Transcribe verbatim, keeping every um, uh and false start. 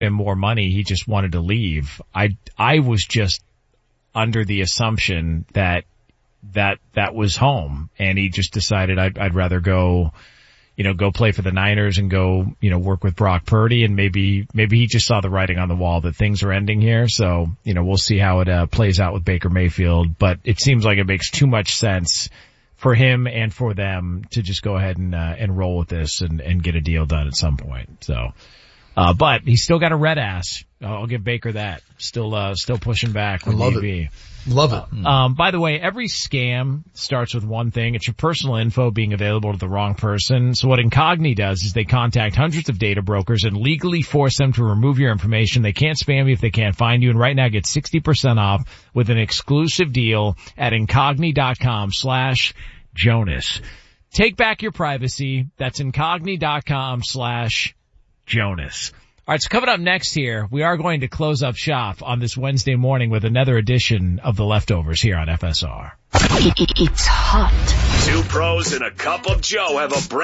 him more money. He just wanted to leave. I, I was just under the assumption that, that, that was home. And he just decided I'd, I'd rather go, you know, go play for the Niners and go, you know, work with Brock Purdy. And maybe, maybe he just saw the writing on the wall that things are ending here. So, you know, we'll see how it uh, plays out with Baker Mayfield. But it seems like it makes too much sense for him and for them to just go ahead and, uh, and roll with this and, and get a deal done at some point. So, uh, but he's still got a red ass. I'll give Baker that. Still, uh, still pushing back. I love it. Love it. Uh, um, by the way, every scam starts with one thing. It's your personal info being available to the wrong person. So what Incogni does is they contact hundreds of data brokers and legally force them to remove your information. They can't spam you if they can't find you. And right now get sixty percent off with an exclusive deal at Incogni.com slash Jonas. Take back your privacy. That's Incogni.com slash Jonas. All right, so coming up next here, we are going to close up shop on this Wednesday morning with another edition of The Leftovers here on F S R. It's hot. Two pros and a cup of Joe have a brand